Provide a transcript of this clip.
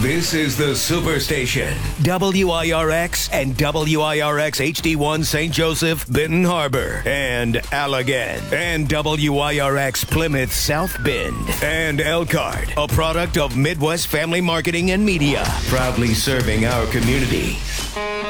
This is the Superstation. WIRX and WIRX HD1 St. Joseph, Benton Harbor, and Allegan. And WIRX Plymouth South Bend. And Elkhart, a product of Midwest Family Marketing and Media. Proudly serving our community.